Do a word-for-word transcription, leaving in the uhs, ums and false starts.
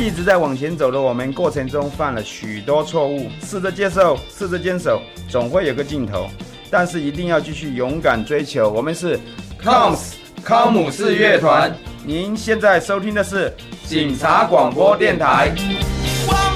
一直在往前走的我们过程中犯了许多错误，试着接受，试着坚守，总会有个尽头。但是一定要继续勇敢追求。我们是 C O M S 康姆士乐团，您现在收听的是警察广播电台。